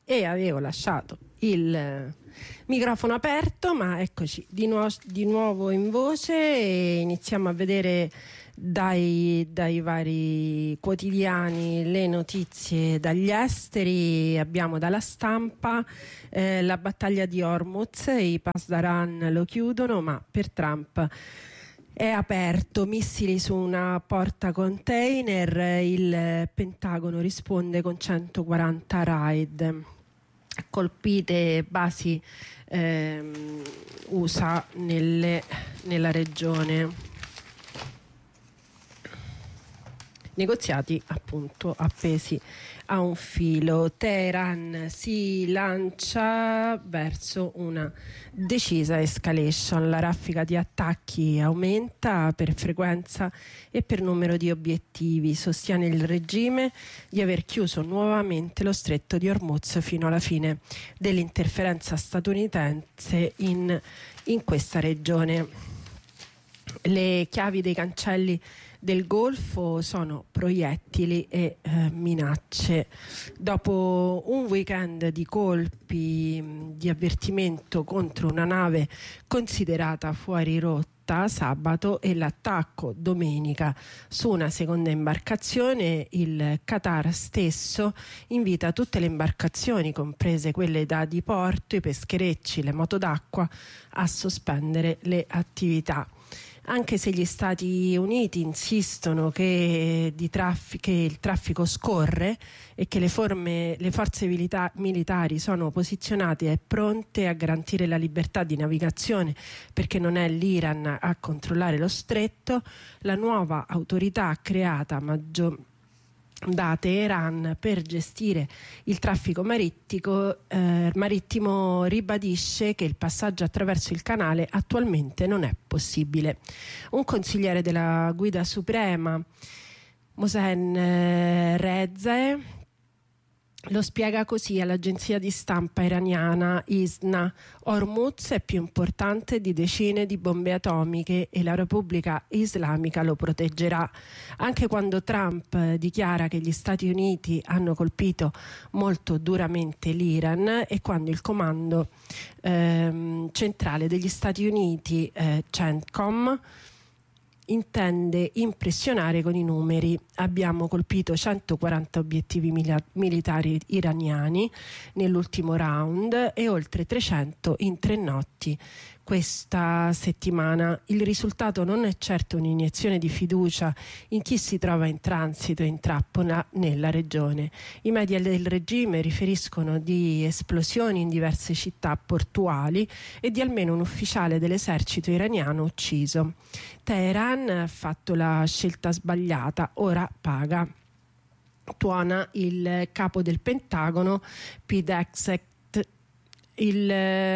e avevo lasciato il microfono aperto, ma eccoci di nuovo in voce e iniziamo a vedere dai vari quotidiani le notizie dagli esteri. Abbiamo dalla Stampa la battaglia di Hormuz, i Pasdaran lo chiudono, ma per Trump è aperto, missili su una porta container, il Pentagono risponde con 140 raid, colpite basi USA nella regione. Negoziati appunto appesi a un filo. Teheran si lancia verso una decisa escalation. La raffica di attacchi aumenta per frequenza e per numero di obiettivi. Sostiene il regime di aver chiuso nuovamente lo stretto di Hormuz fino alla fine dell'interferenza statunitense in questa regione. Le chiavi dei cancelli del Golfo sono proiettili e minacce. Dopo un weekend di colpi di avvertimento contro una nave considerata fuori rotta sabato e l'attacco domenica su una seconda imbarcazione, il Qatar stesso invita tutte le imbarcazioni, comprese quelle da diporto, i pescherecci, le moto d'acqua, a sospendere le attività. Anche se gli Stati Uniti insistono che il traffico scorre e che le forze militari sono posizionate e pronte a garantire la libertà di navigazione, perché non è l'Iran a controllare lo stretto, la nuova autorità creata da Teheran per gestire il traffico marittimo ribadisce che il passaggio attraverso il canale attualmente non è possibile. Un consigliere della Guida Suprema, Mohsen Reza, lo spiega così all'agenzia di stampa iraniana ISNA: Hormuz è più importante di decine di bombe atomiche e la Repubblica Islamica lo proteggerà. Anche quando Trump dichiara che gli Stati Uniti hanno colpito molto duramente l'Iran e quando il comando centrale degli Stati Uniti, CENTCOM, intende impressionare con i numeri. Abbiamo colpito 140 obiettivi militari iraniani nell'ultimo round e oltre 300 in 3 notti questa settimana. Il risultato non è certo un'iniezione di fiducia in chi si trova in transito e in trappola nella regione. I media del regime riferiscono di esplosioni in diverse città portuali e di almeno un ufficiale dell'esercito iraniano ucciso. Teheran ha fatto la scelta sbagliata, ora paga, tuona il capo del Pentagono Pete Hegseth. Il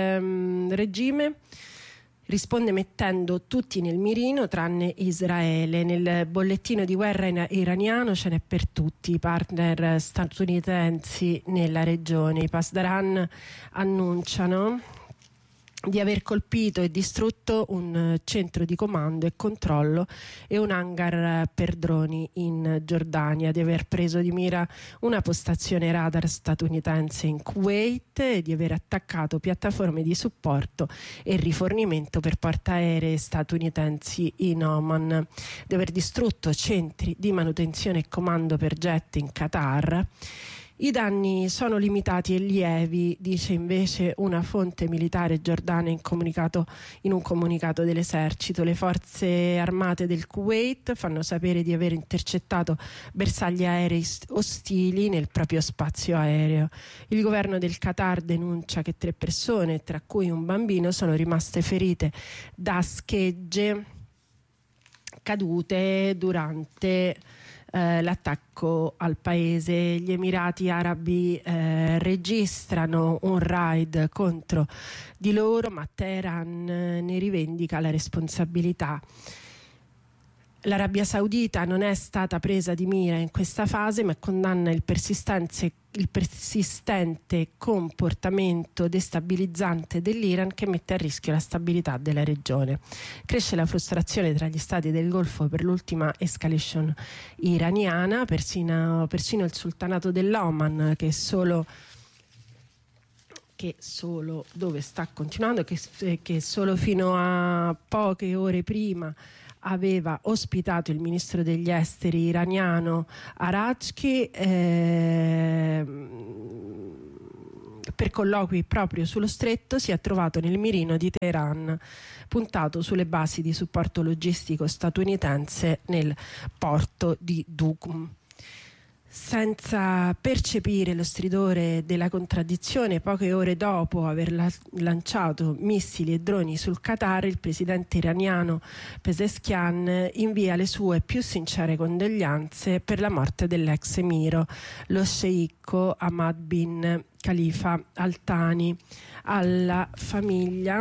regime risponde mettendo tutti nel mirino tranne Israele. Nel bollettino di guerra iraniano ce n'è per tutti i partner statunitensi nella regione. I Pasdaran annunciano di aver colpito e distrutto un centro di comando e controllo e un hangar per droni in Giordania, di aver preso di mira una postazione radar statunitense in Kuwait e di aver attaccato piattaforme di supporto e rifornimento per portaerei statunitensi in Oman, di aver distrutto centri di manutenzione e comando per jet in Qatar. I danni sono limitati e lievi, dice invece una fonte militare giordana in un comunicato dell'esercito. Le forze armate del Kuwait fanno sapere di aver intercettato bersagli aerei ostili nel proprio spazio aereo. Il governo del Qatar denuncia che 3 persone, tra cui un bambino, sono rimaste ferite da schegge cadute durante l'attacco al paese. Gli Emirati Arabi registrano un raid contro di loro, ma Teheran ne rivendica la responsabilità. L'Arabia Saudita non è stata presa di mira in questa fase, ma condanna il persistente comportamento destabilizzante dell'Iran che mette a rischio la stabilità della regione. Cresce la frustrazione tra gli stati del Golfo per l'ultima escalation iraniana, persino il sultanato dell'Oman, che solo che solo dove sta continuando, che solo fino a poche ore prima aveva ospitato il ministro degli esteri iraniano Arachki per colloqui proprio sullo stretto, si è trovato nel mirino di Teheran, puntato sulle basi di supporto logistico statunitense nel porto di Duqm. Senza percepire lo stridore della contraddizione, poche ore dopo aver lanciato missili e droni sul Qatar, il presidente iraniano Pezeshkian invia le sue più sincere condoglianze per la morte dell'ex emiro, lo sceicco Ahmad bin Khalifa Al Thani, alla famiglia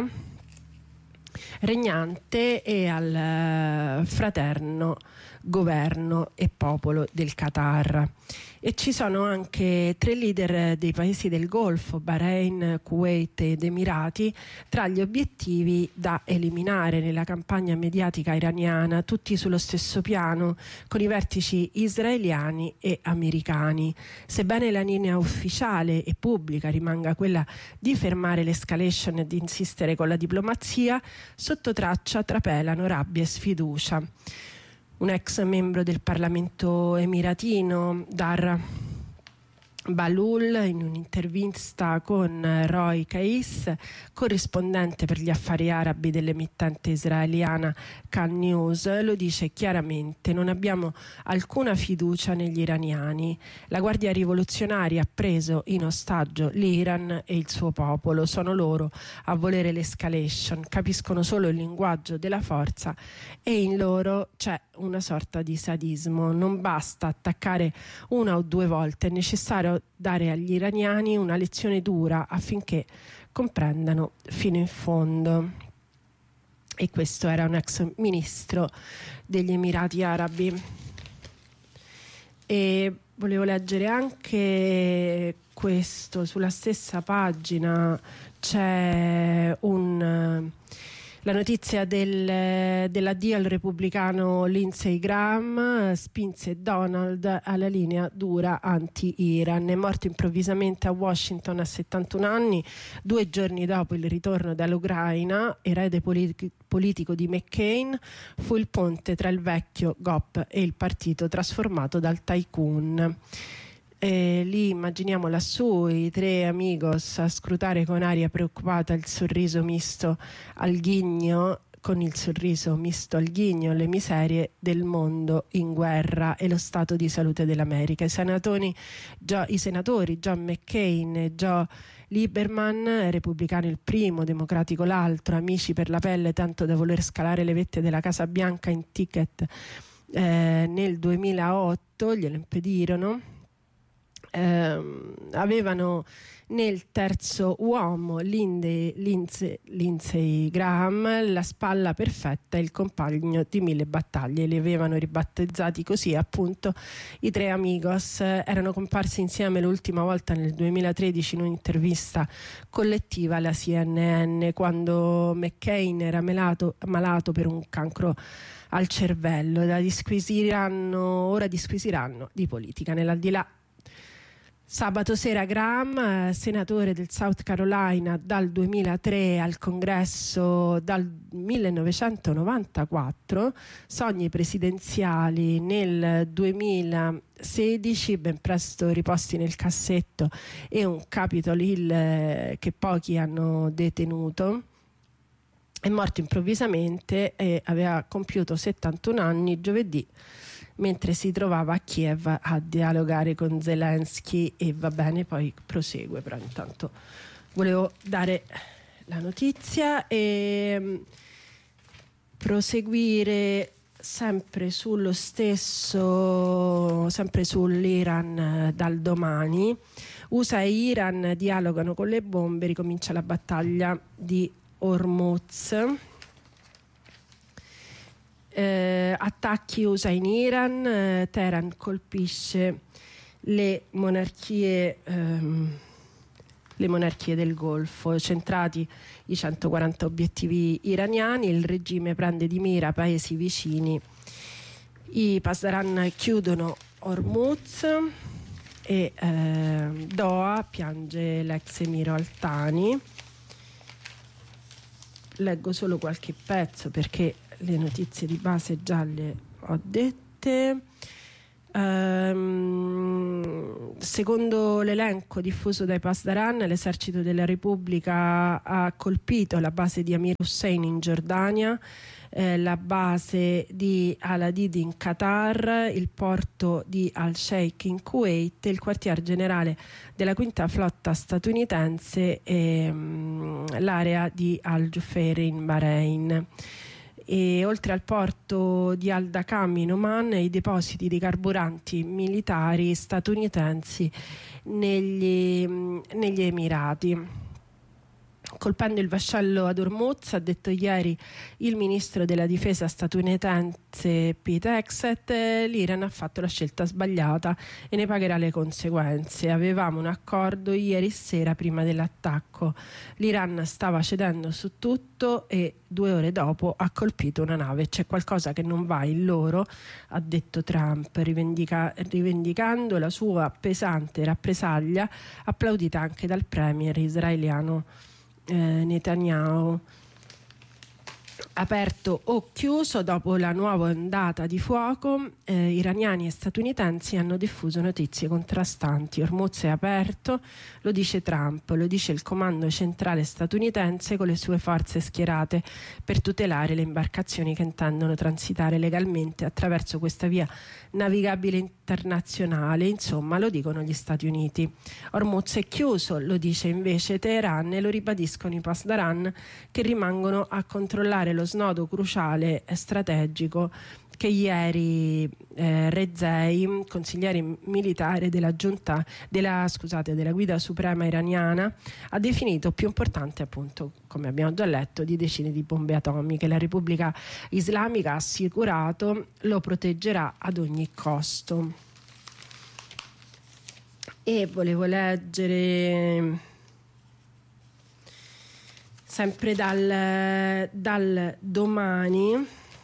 regnante e al fraterno governo e popolo del Qatar. E ci sono anche 3 leader dei paesi del Golfo, Bahrain, Kuwait ed Emirati, tra gli obiettivi da eliminare nella campagna mediatica iraniana, tutti sullo stesso piano, con i vertici israeliani e americani. Sebbene la linea ufficiale e pubblica rimanga quella di fermare l'escalation e di insistere con la diplomazia, sotto traccia trapelano rabbia e sfiducia. Un ex membro del Parlamento emiratino, Dar Balul, in un'intervista con Roy Kais, corrispondente per gli affari arabi dell'emittente israeliana Kan News, lo dice chiaramente: non abbiamo alcuna fiducia negli iraniani. La Guardia Rivoluzionaria ha preso in ostaggio l'Iran e il suo popolo, sono loro a volere l'escalation, capiscono solo il linguaggio della forza e in loro c'è una sorta di sadismo. Non basta attaccare 1 o 2 volte, è necessario dare agli iraniani una lezione dura affinché comprendano fino in fondo. E questo era un ex ministro degli Emirati Arabi. E volevo leggere anche questo, sulla stessa pagina c'è la notizia dell'addio al repubblicano Lindsey Graham, spinse Donald alla linea dura anti-Iran. È morto improvvisamente a Washington a 71 anni, 2 giorni dopo il ritorno dall'Ucraina. Erede politico di McCain, fu il ponte tra il vecchio GOP e il partito trasformato dal tycoon. Lì immaginiamo lassù i 3 amigos a scrutare con aria preoccupata il sorriso misto al ghigno, con il sorriso misto al ghigno, le miserie del mondo in guerra e lo stato di salute dell'America. I senatori John McCain e Joe Lieberman, repubblicano il primo, democratico l'altro, amici per la pelle tanto da voler scalare le vette della Casa Bianca in ticket nel 2008, glielo impedirono. Avevano nel terzo uomo Lindsey Graham, la spalla perfetta e il compagno di 1000 battaglie. Li avevano ribattezzati così, appunto, i 3 amigos. Erano comparsi insieme l'ultima volta nel 2013 in un'intervista collettiva alla CNN, quando McCain era malato per un cancro al cervello. Ora disquisiranno di politica nell'aldilà. Sabato sera Graham, senatore del South Carolina dal 2003 al Congresso dal 1994, sogni presidenziali nel 2016 ben presto riposti nel cassetto e un Capitol Hill che pochi hanno detenuto. È morto improvvisamente e aveva compiuto 71 anni giovedì, mentre si trovava a Kiev a dialogare con Zelensky. E va bene, poi prosegue, però intanto volevo dare la notizia e proseguire sempre sullo stesso, sempre sull'Iran dal domani. USA e Iran dialogano con le bombe, ricomincia la battaglia di Hormuz. Attacchi USA in Iran, Teheran colpisce le monarchie del Golfo, centrati i 140 obiettivi iraniani. Il regime prende di mira paesi vicini. I Pasdaran chiudono Hormuz e Doha piange l'ex emiro Al-Thani. Leggo solo qualche pezzo perché le notizie di base già le ho dette. Secondo l'elenco diffuso dai Pasdaran, l'esercito della Repubblica ha colpito la base di Amir Hussein in Giordania, la base di Al-Hadid in Qatar, il porto di Al-Sheikh in Kuwait, il quartier generale della quinta flotta statunitense e l'area di Al-Jufair in Bahrain. E oltre al porto di Al-Dakam in Oman e i depositi di carburanti militari statunitensi negli Emirati. Colpendo il vascello ad Hormuz, ha detto ieri il ministro della difesa statunitense Pete Hegseth, l'Iran ha fatto la scelta sbagliata e ne pagherà le conseguenze. Avevamo un accordo ieri sera prima dell'attacco. L'Iran stava cedendo su tutto e 2 ore dopo ha colpito una nave. C'è qualcosa che non va in loro, ha detto Trump, rivendicando la sua pesante rappresaglia, applaudita anche dal premier israeliano Netanyahu. Aperto o chiuso, dopo la nuova ondata di fuoco, iraniani e statunitensi hanno diffuso notizie contrastanti. Hormuz è aperto, lo dice Trump, lo dice il comando centrale statunitense con le sue forze schierate per tutelare le imbarcazioni che intendono transitare legalmente attraverso questa via navigabile internazionale. Insomma, lo dicono gli Stati Uniti. Hormuz è chiuso, lo dice invece Teheran, e lo ribadiscono i Pasdaran, che rimangono a controllare lo snodo cruciale e strategico che ieri Rezei, consigliere militare della guida suprema iraniana, ha definito più importante, appunto, come abbiamo già letto, di decine di bombe atomiche. La Repubblica Islamica ha assicurato lo proteggerà ad ogni costo. E volevo leggere sempre dal Domani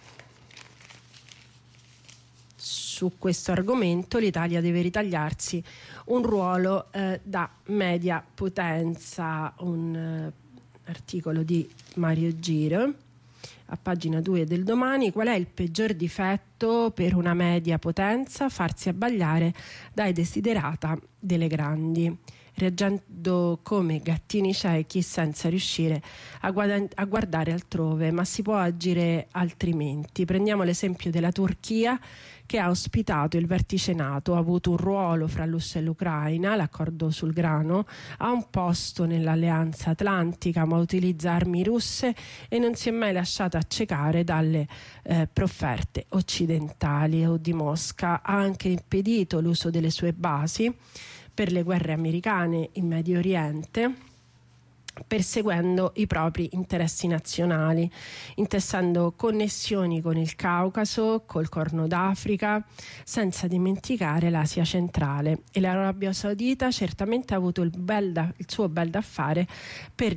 su questo argomento: l'Italia deve ritagliarsi un ruolo da media potenza, un articolo di Mario Giro a pagina 2 del Domani. Qual è il peggior difetto per una media potenza? Farsi abbagliare dai desiderata delle grandi, reagendo come gattini ciechi senza riuscire a guardare altrove. Ma si può agire altrimenti. Prendiamo l'esempio della Turchia, che ha ospitato il vertice NATO, ha avuto un ruolo fra Russia e l'Ucraina, l'accordo sul grano, ha un posto nell'alleanza atlantica, ma utilizza armi russe e non si è mai lasciata accecare dalle profferte occidentali o di Mosca. Ha anche impedito l'uso delle sue basi per le guerre americane in Medio Oriente, perseguendo i propri interessi nazionali, intessendo connessioni con il Caucaso, col Corno d'Africa, senza dimenticare l'Asia centrale. E l'Arabia Saudita certamente ha avuto il suo bel da fare per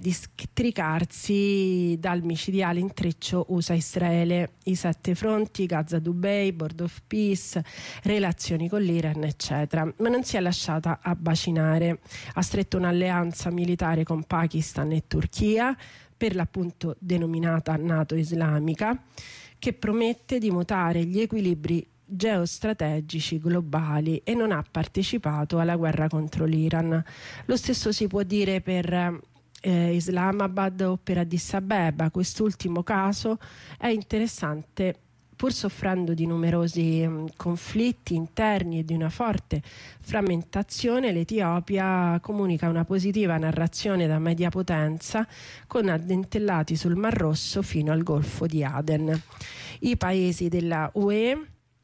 districarsi dal micidiale intreccio USA-Israele, i 7 fronti, Gaza-Dubai, Board of Peace, relazioni con l'Iran, eccetera. Ma non si è lasciata abbacinare. Ha stretto un'alleanza militare con Pakistan e Turchia, per l'appunto denominata NATO islamica, che promette di mutare gli equilibri geostrategici globali, e non ha partecipato alla guerra contro l'Iran. Lo stesso si può dire per Islamabad o per Addis Abeba. Quest'ultimo caso è interessante pur soffrendo di numerosi conflitti interni e di una forte frammentazione. L'Etiopia comunica una positiva narrazione da media potenza con addentellati sul Mar Rosso fino al Golfo di Aden. I paesi della UE,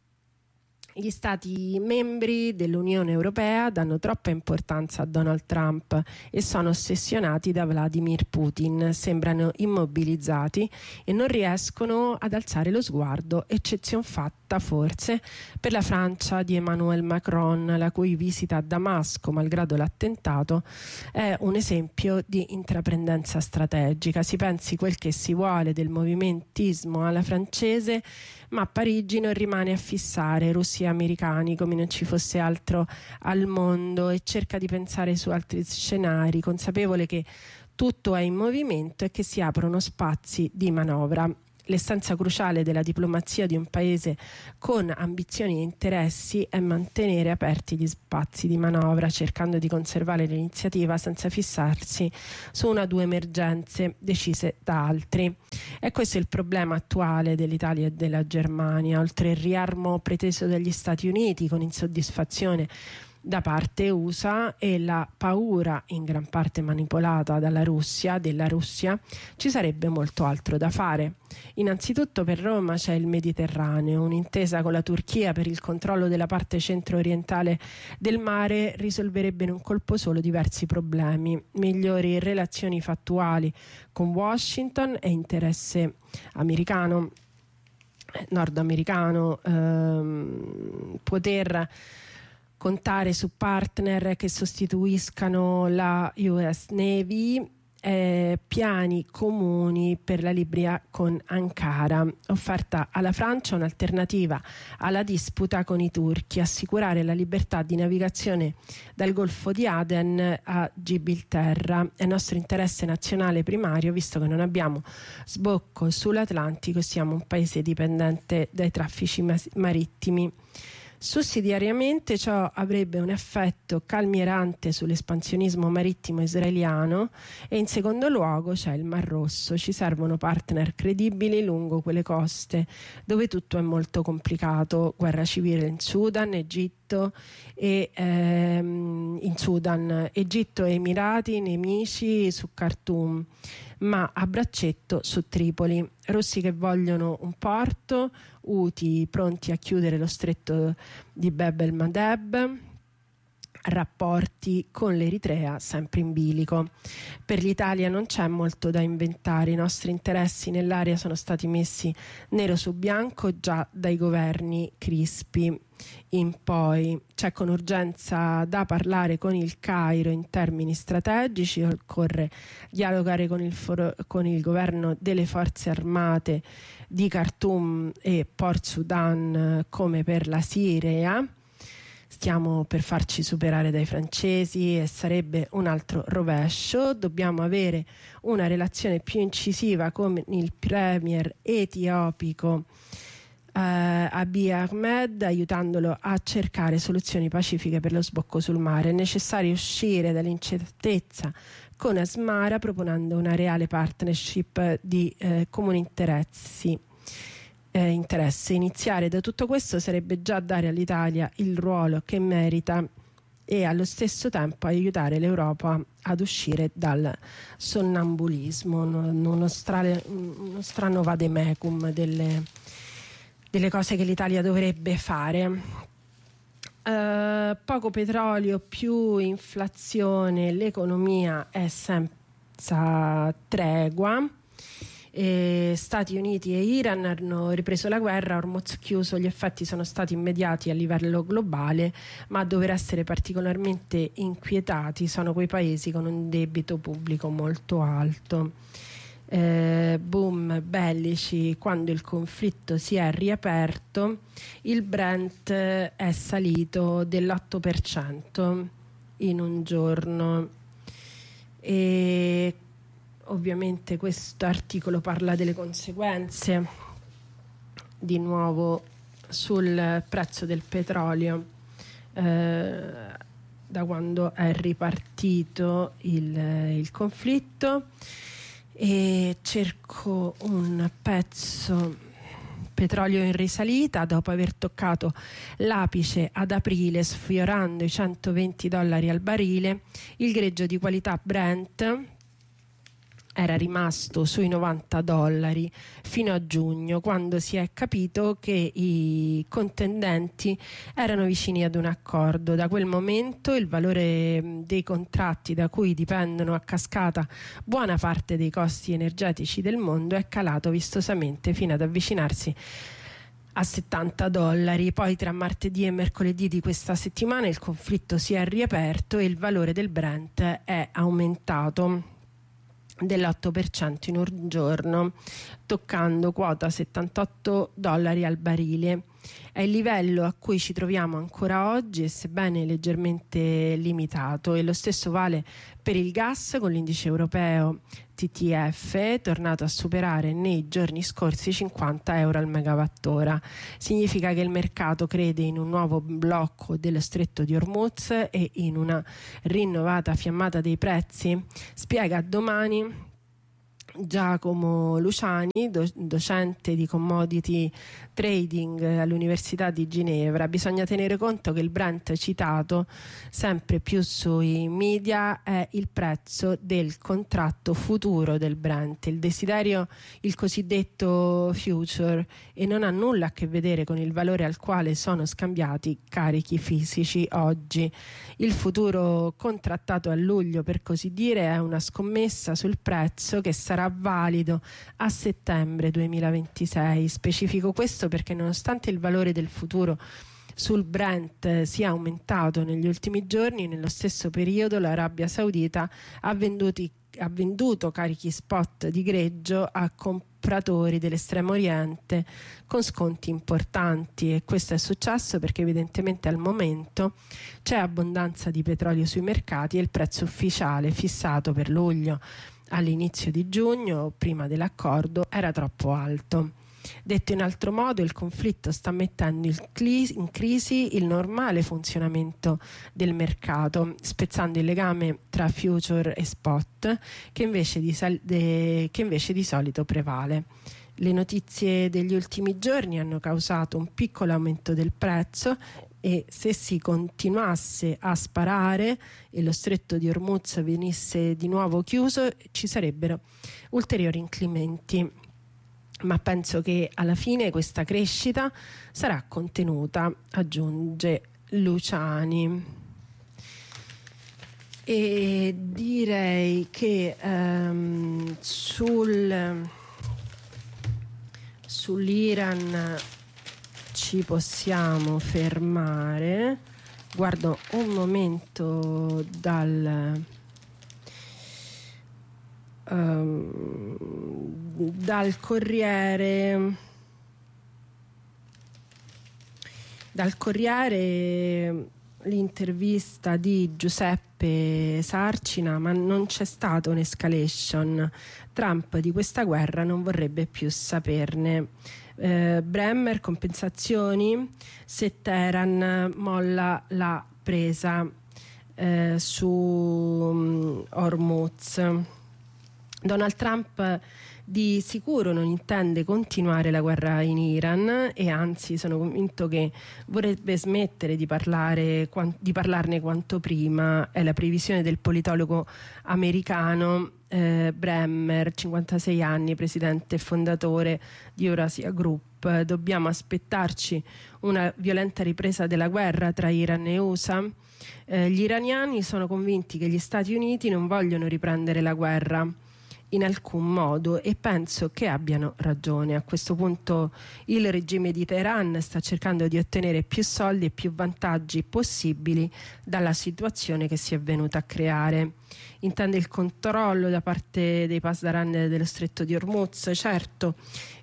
gli stati membri dell'Unione Europea, danno troppa importanza a Donald Trump e sono ossessionati da Vladimir Putin, sembrano immobilizzati e non riescono ad alzare lo sguardo, eccezion fatta forse per la Francia di Emmanuel Macron, la cui visita a Damasco, malgrado l'attentato, è un esempio di intraprendenza strategica. Si pensi quel che si vuole del movimentismo alla francese, ma Parigi non rimane a fissare russi e americani come non ci fosse altro al mondo e cerca di pensare su altri scenari, consapevole che tutto è in movimento e che si aprono spazi di manovra. L'essenza cruciale della diplomazia di un paese con ambizioni e interessi è mantenere aperti gli spazi di manovra, cercando di conservare l'iniziativa senza fissarsi su una o due emergenze decise da altri. E questo è il problema attuale dell'Italia e della Germania, oltre il riarmo preteso dagli Stati Uniti con insoddisfazione da parte USA e la paura in gran parte manipolata della Russia, ci sarebbe molto altro da fare. Innanzitutto per Roma c'è il Mediterraneo, un'intesa con la Turchia per il controllo della parte centro-orientale del mare risolverebbe in un colpo solo diversi problemi, migliori relazioni fattuali con Washington e interesse nordamericano, poter contare su partner che sostituiscano la US Navy, piani comuni per la Libia con Ankara, offerta alla Francia un'alternativa alla disputa con i turchi, assicurare la libertà di navigazione dal Golfo di Aden a Gibilterra. È nostro interesse nazionale primario, visto che non abbiamo sbocco sull'Atlantico e siamo un paese dipendente dai traffici marittimi. Sussidiariamente ciò avrebbe un effetto calmierante sull'espansionismo marittimo israeliano e in secondo luogo c'è il Mar Rosso. Ci servono partner credibili lungo quelle coste dove tutto è molto complicato. Guerra civile in Sudan, Egitto e Emirati nemici su Khartoum, ma a braccetto su Tripoli. Russi che vogliono un porto, Houthi pronti a chiudere lo stretto di Bab el-Mandeb, rapporti con l'Eritrea sempre in bilico. Per l'Italia non c'è molto da inventare, i nostri interessi nell'area sono stati messi nero su bianco già dai governi Crispi in poi. C'è con urgenza da parlare con il Cairo in termini strategici, occorre dialogare con il governo delle forze armate di Khartoum e Port Sudan come per la Siria. Stiamo per farci superare dai francesi e sarebbe un altro rovescio. Dobbiamo avere una relazione più incisiva con il premier etiopico Abiy Ahmed, aiutandolo a cercare soluzioni pacifiche per lo sbocco sul mare. È necessario uscire dall'incertezza con Asmara, proponendo una reale partnership di comuni interesse. Iniziare da tutto questo sarebbe già dare all'Italia il ruolo che merita e allo stesso tempo aiutare l'Europa ad uscire dal sonnambulismo, uno strano vademecum delle cose che l'Italia dovrebbe fare. Poco petrolio, più inflazione, l'economia è senza tregua. Stati Uniti e Iran hanno ripreso la guerra, Hormuz chiuso, gli effetti sono stati immediati a livello globale, ma a dover essere particolarmente inquietati sono quei paesi con un debito pubblico molto alto. Boom bellici quando il conflitto si è riaperto, il Brent è salito dell'8% in un giorno e ovviamente questo articolo parla delle conseguenze di nuovo sul prezzo del petrolio da quando è ripartito il conflitto, e cerco un pezzo. Petrolio in risalita dopo aver toccato l'apice ad aprile sfiorando i $120 al barile. Il greggio di qualità Brent era rimasto sui $90 fino a giugno, quando si è capito che i contendenti erano vicini ad un accordo. Da quel momento il valore dei contratti da cui dipendono a cascata buona parte dei costi energetici del mondo è calato vistosamente fino ad avvicinarsi a $70. Poi tra martedì e mercoledì di questa settimana il conflitto si è riaperto e il valore del Brent è aumentato. dell'8% in un giorno, toccando quota $78 al barile. È il livello a cui ci troviamo ancora oggi, e sebbene leggermente limitato, e lo stesso vale per il gas, con l'indice europeo TTF tornato a superare nei giorni scorsi €50 al megawattora. Significa che il mercato crede in un nuovo blocco dello stretto di Hormuz e in una rinnovata fiammata dei prezzi? Spiega domani Giacomo Luciani, docente di commodity trading all'Università di Ginevra. Bisogna tenere conto che il Brent citato sempre più sui media è il prezzo del contratto futuro del Brent, il desiderio, il cosiddetto future, e non ha nulla a che vedere con il valore al quale sono scambiati carichi fisici oggi. Il futuro contrattato a luglio, per così dire, è una scommessa sul prezzo che sarà valido a settembre 2026. Specifico questo perché nonostante il valore del futuro sul Brent sia aumentato negli ultimi giorni, nello stesso periodo l'Arabia Saudita ha venduto carichi spot di greggio a compratori dell'Estremo Oriente con sconti importanti, e questo è successo perché evidentemente al momento c'è abbondanza di petrolio sui mercati e il prezzo ufficiale fissato per luglio all'inizio di giugno, prima dell'accordo, era troppo alto. Detto in altro modo, il conflitto sta mettendo in crisi il normale funzionamento del mercato, spezzando il legame tra future e spot che invece di solito prevale. Le notizie degli ultimi giorni hanno causato un piccolo aumento del prezzo, e se si continuasse a sparare e lo stretto di Hormuz venisse di nuovo chiuso, ci sarebbero ulteriori incrementi. Ma penso che alla fine questa crescita sarà contenuta, aggiunge Luciani. E direi che sull'Iran ci possiamo fermare. Guardo un momento dal Corriere l'intervista di Giuseppe Sarcina, ma non c'è stata un'escalation. Trump di questa guerra non vorrebbe più saperne. Bremer, compensazioni se Teheran molla la presa su Hormuz. Donald Trump di sicuro non intende continuare la guerra in Iran, e anzi sono convinto che vorrebbe smettere di parlarne quanto prima. È la previsione del politologo americano Bremer, 56 anni, presidente e fondatore di Eurasia Group. Dobbiamo aspettarci una violenta ripresa della guerra tra Iran e USA? Gli iraniani sono convinti che gli Stati Uniti non vogliono riprendere la guerra in alcun modo, e penso che abbiano ragione. A questo punto il regime di Teheran sta cercando di ottenere più soldi e più vantaggi possibili dalla situazione che si è venuta a creare. Intende il controllo da parte dei Pasdaran dello stretto di Hormuz. Certo,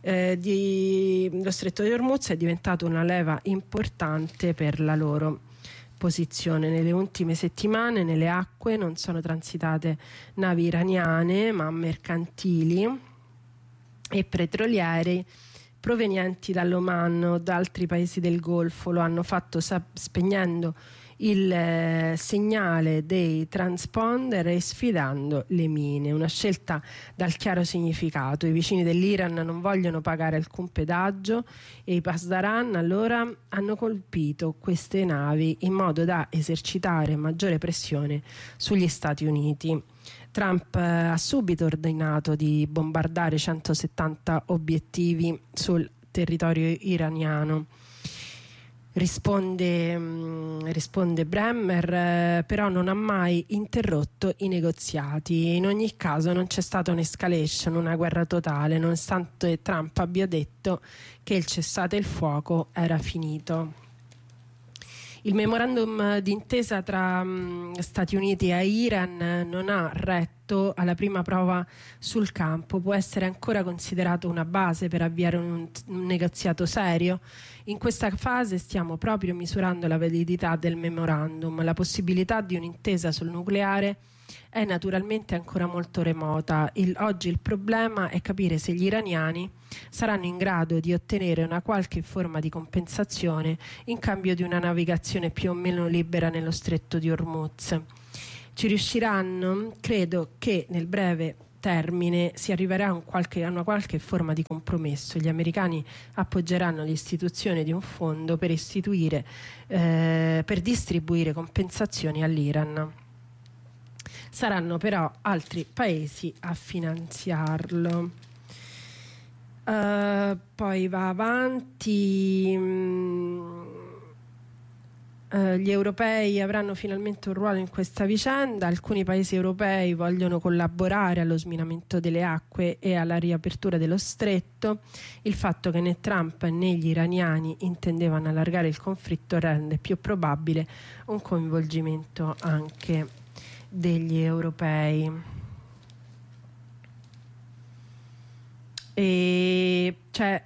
lo stretto di Hormuz è diventato una leva importante per la loro posizione. Nelle ultime settimane nelle acque non sono transitate navi iraniane, ma mercantili e petroliere provenienti dall'Oman o da altri paesi del Golfo. Lo hanno fatto spegnendo il segnale dei transponder e sfidando le mine, una scelta dal chiaro significato: i vicini dell'Iran non vogliono pagare alcun pedaggio, e i Pasdaran allora hanno colpito queste navi in modo da esercitare maggiore pressione sugli Stati Uniti. Trump ha subito ordinato di bombardare 170 obiettivi sul territorio iraniano. Risponde Bremer, però non ha mai interrotto i negoziati. In ogni caso non c'è stata un'escalation, una guerra totale, nonostante Trump abbia detto che il cessate il fuoco era finito. Il memorandum d'intesa tra Stati Uniti e Iran non ha retto fatto alla prima prova sul campo può essere ancora considerato una base per avviare un negoziato serio. In questa fase stiamo proprio misurando la validità del memorandum. La possibilità di un'intesa sul nucleare è naturalmente ancora molto remota. Oggi il problema è capire se gli iraniani saranno in grado di ottenere una qualche forma di compensazione in cambio di una navigazione più o meno libera nello stretto di Hormuz. Ci riusciranno? Credo che nel breve termine si arriverà a una qualche forma di compromesso. Gli americani appoggeranno l'istituzione di un fondo per distribuire compensazioni all'Iran. Saranno però altri paesi a finanziarlo. Poi va avanti. Gli europei avranno finalmente un ruolo in questa vicenda. Alcuni paesi europei vogliono collaborare allo sminamento delle acque e alla riapertura dello stretto. Il fatto che né Trump né gli iraniani intendevano allargare il conflitto rende più probabile un coinvolgimento anche degli europei. E c'è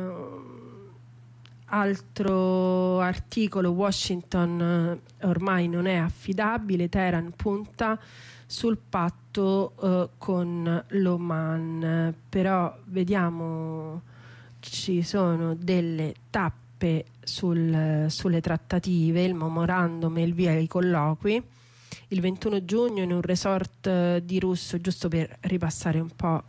altro articolo: Washington ormai non è affidabile, Teheran punta sul patto con l'Oman, però vediamo, ci sono delle tappe sulle trattative, il memorandum e il via ai colloqui. Il 21 giugno in un resort di Russo, giusto per ripassare un po'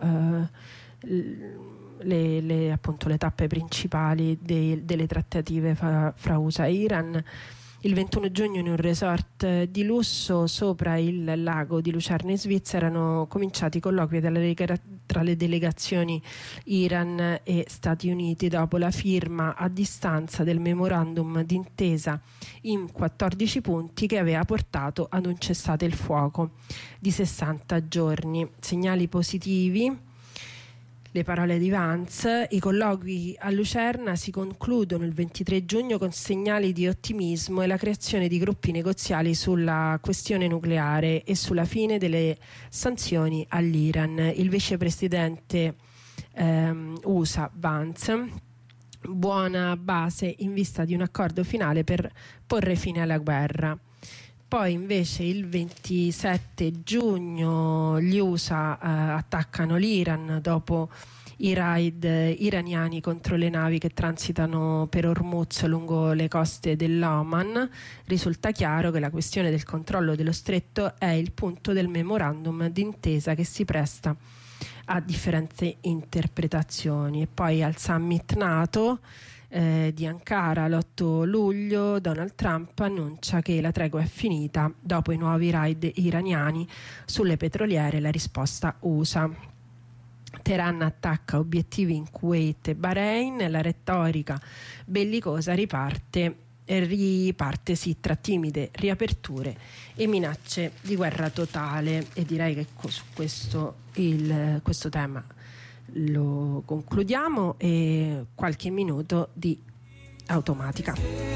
appunto le tappe principali delle trattative fra USA e Iran. Il 21 giugno in un resort di lusso sopra il lago di Lucerna in Svizzera erano cominciati i colloqui tra le delegazioni Iran e Stati Uniti dopo la firma a distanza del memorandum d'intesa in 14 punti che aveva portato ad un cessate il fuoco di 60 giorni. Segnali positivi. Le parole di Vance: i colloqui a Lucerna si concludono il 23 giugno con segnali di ottimismo e la creazione di gruppi negoziali sulla questione nucleare e sulla fine delle sanzioni all'Iran. Il vicepresidente USA Vance: buona base in vista di un accordo finale per porre fine alla guerra. Poi invece il 27 giugno gli USA attaccano l'Iran dopo i raid iraniani contro le navi che transitano per Hormuz lungo le coste dell'Oman. Risulta chiaro che la questione del controllo dello stretto è il punto del memorandum d'intesa che si presta a differenti interpretazioni. E poi al summit NATO di Ankara l'8 luglio Donald Trump annuncia che la tregua è finita dopo i nuovi raid iraniani sulle petroliere e la risposta USA. Teheran attacca obiettivi in Kuwait e Bahrain, la retorica bellicosa riparte sì, tra timide riaperture e minacce di guerra totale. E direi che su questo tema lo concludiamo, e qualche minuto di automatica.